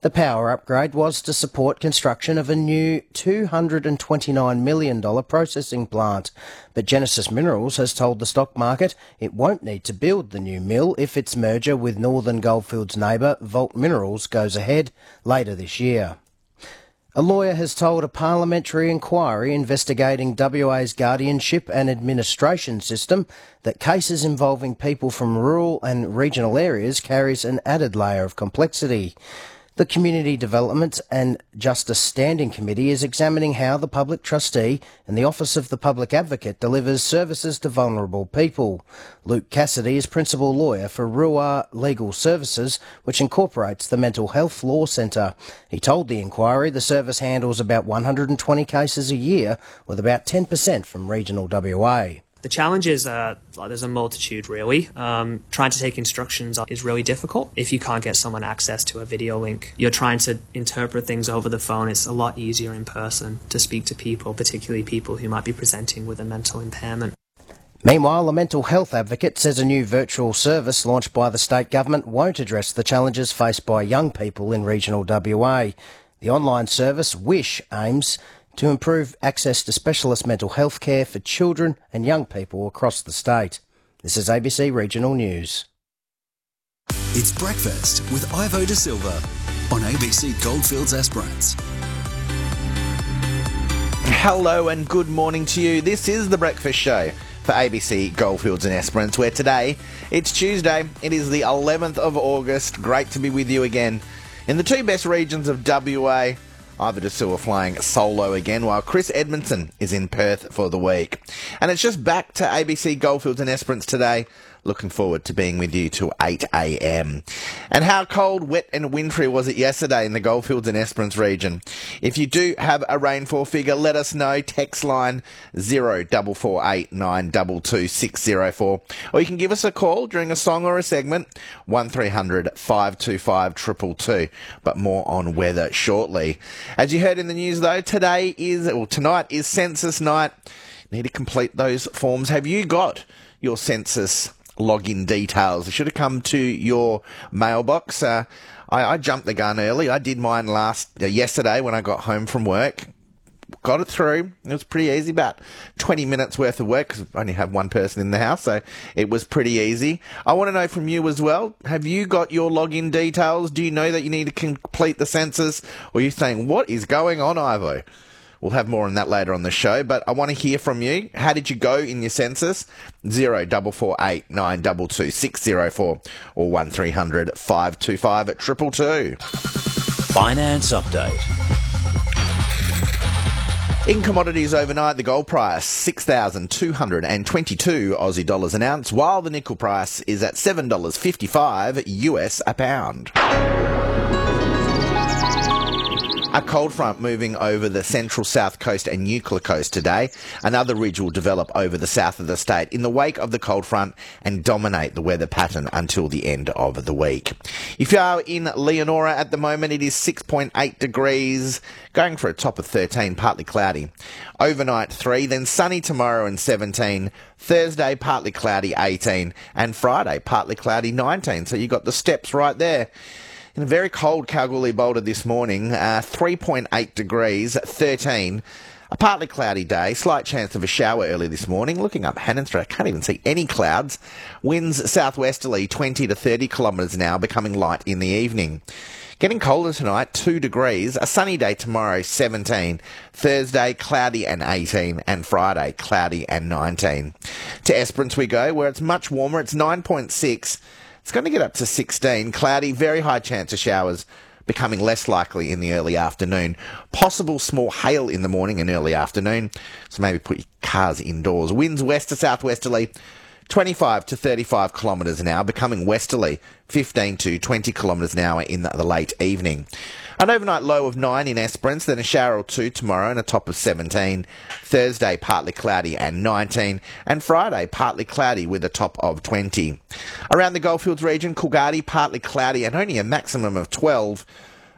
The power upgrade was to support construction of a new $229 million processing plant, but Genesis Minerals has told the stock market it won't need to build the new mill if its merger with Northern Goldfields' neighbour Vault Minerals goes ahead later this year. A lawyer has told a parliamentary inquiry investigating WA's guardianship and administration system that cases involving people from rural and regional areas carries an added layer of complexity. The Community Development and Justice Standing Committee is examining how the Public Trustee and the Office of the Public Advocate delivers services to vulnerable people. Luke Cassidy is Principal Lawyer for Ruar Legal Services, which incorporates the Mental Health Law Centre. He told the inquiry the service handles about 120 cases a year, with about 10% from regional WA. The challenge is there's a multitude, really. Trying to take instructions is really difficult. If you can't get someone access to a video link, you're trying to interpret things over the phone. It's a lot easier in person to speak to people, particularly people who might be presenting with a mental impairment. Meanwhile, a mental health advocate says a new virtual service launched by the state government won't address the challenges faced by young people in regional WA. The online service, Wish, aims to improve access to specialist mental health care for children and young people across the state. This is ABC Regional News. It's Breakfast with Ivo De Silva on ABC Goldfields Esperance. Hello and good morning to you. This is The Breakfast Show for ABC Goldfields and Esperance, where today it's Tuesday. It is the 11th of August. Great to be with you again in the two best regions of WA. Ivo De Silva flying solo again, while Chris Edmondson is in Perth for the week. And it's just back to ABC Goldfields and Esperance today. Looking forward to being with you till 8 a.m. And how cold, wet and wintry was it yesterday in the Goldfields and Esperance region? If you do have a rainfall figure, let us know. Text line 0448 922 604. Or you can give us a call during a song or a segment, 1300 525 222. But more on weather shortly. As you heard in the news though, tonight is census night. You need to complete those forms. Have you got your census login details? It should have come to your mailbox. I jumped the gun early. I did mine yesterday when I got home from work. Got it through. It was pretty easy, about 20 minutes worth of work because I only have one person in the house, so it was pretty easy. I want to know from you as well, have you got your login details? Do you know that you need to complete the census? Or are you saying, what is going on, Ivo? We'll have more on that later on the show, but I want to hear from you. How did you go in your census? 0448 922 604 or 1300 525 222. Finance Update. In commodities overnight, the gold price 6,222 Aussie dollars an ounce, while the nickel price is at $7.55 US a pound. A cold front moving over the central south coast and nuclear coast today. Another ridge will develop over the south of the state in the wake of the cold front and dominate the weather pattern until the end of the week. If you are in Leonora at the moment, it is 6.8 degrees, going for a top of 13, partly cloudy. Overnight 3, then sunny tomorrow and 17. Thursday, partly cloudy 18. And Friday, partly cloudy 19. So you got the steps right there. In a very cold Kalgoorlie-Boulder this morning, 3.8 degrees, 13. A partly cloudy day, slight chance of a shower early this morning. Looking up Hannon Street, I can't even see any clouds. Winds southwesterly 20 to 30 kilometres an hour, becoming light in the evening. Getting colder tonight, 2 degrees. A sunny day tomorrow, 17. Thursday, cloudy and 18. And Friday, cloudy and 19. To Esperance we go, where it's much warmer. It's 9.6. It's going to get up to 16, cloudy, very high chance of showers, becoming less likely in the early afternoon. Possible small hail in the morning and early afternoon, so maybe put your cars indoors. Winds west to southwesterly, 25 to 35 kilometres an hour, becoming westerly, 15 to 20 kilometres an hour in the late evening. An overnight low of 9 in Esperance, then a shower or 2 tomorrow and a top of 17. Thursday, partly cloudy and 19. And Friday, partly cloudy with a top of 20. Around the Goldfields region, Coolgardie, partly cloudy and only a maximum of 12.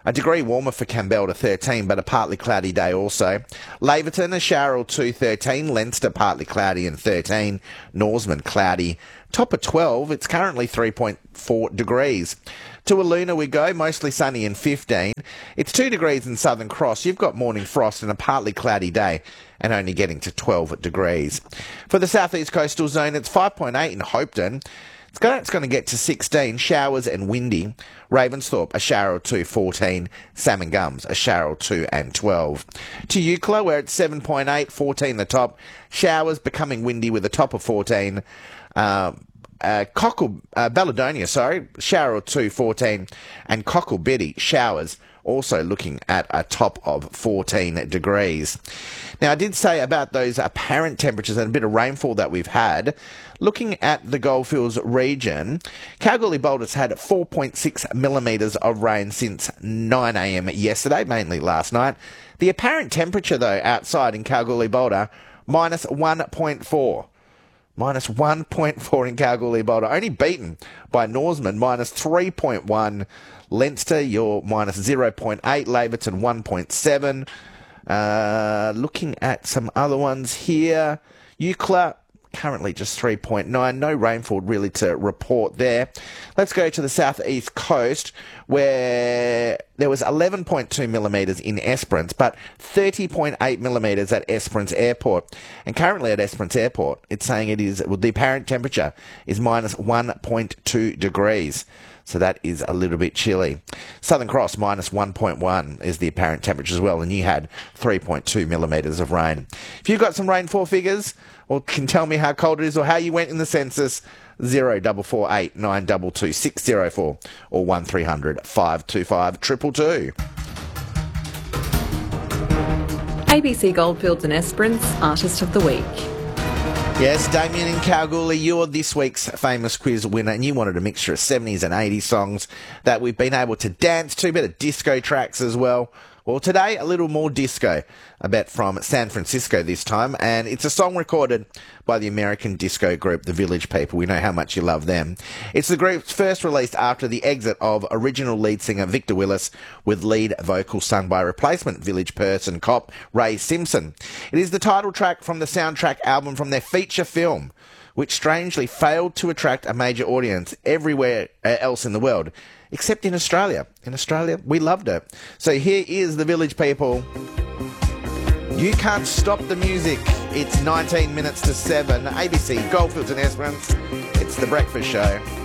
A degree warmer for Campbell to 13, but a partly cloudy day also. Laverton, a shower or 2, 13. Leinster, partly cloudy and 13. Norseman, cloudy. Top of 12, it's currently 3.4 degrees. To Aluna we go, mostly sunny and 15. It's 2 degrees in Southern Cross. You've got morning frost and a partly cloudy day and only getting to 12 degrees. For the southeast coastal zone, it's 5.8 in Hopetoun. It's going to get to 16, showers and windy. Ravensthorpe, a shower or 2, 14. Salmon Gums, a shower or 2 and 12. To Eucla, where it's 7.8, 14 the top. Showers becoming windy with a top of 14. Balladonia, shower or 2, 14. And Cockle Betty, showers, also looking at a top of 14 degrees. Now, I did say about those apparent temperatures and a bit of rainfall that we've had. Looking at the Goldfields region, Kalgoorlie-Boulder's had 4.6 millimetres of rain since 9 a.m. yesterday, mainly last night. The apparent temperature, though, outside in Kalgoorlie-Boulder, minus 1.4. Minus 1.4 in Kalgoorlie-Boulder, only beaten by Norseman, minus 3.1. Leinster, you're minus 0.8. Laverton, 1.7. Looking at some other ones here. Eucla, currently just 3.9. No rainfall really to report there. Let's go to the southeast coast, where there was 11.2 millimetres in Esperance, but 30.8 millimetres at Esperance Airport. And currently at Esperance Airport, it's saying the apparent temperature is minus 1.2 degrees. So that is a little bit chilly. Southern Cross, minus 1.1 is the apparent temperature as well, and you had 3.2 millimetres of rain. If you've got some rainfall figures, or can tell me how cold it is or how you went in the census, 0448 922 604 or 1300 525 222. ABC Goldfields and Esperance Artist of the Week. Yes, Damien in Kalgoorlie, you're this week's famous quiz winner, and you wanted a mixture of 70s and 80s songs that we've been able to dance to, a bit of disco tracks as well. Well, today, a little more disco, I bet from San Francisco this time, and it's a song recorded by the American disco group The Village People. We know how much you love them. It's the group's first released after the exit of original lead singer Victor Willis, with lead vocals sung by replacement village person cop Ray Simpson. It is the title track from the soundtrack album from their feature film, which strangely failed to attract a major audience everywhere else in the world, except in Australia. In Australia, we loved it. So here is The Village People. You Can't Stop the Music. It's 19 minutes to 7. ABC, Goldfields and Esperance. It's The Breakfast Show.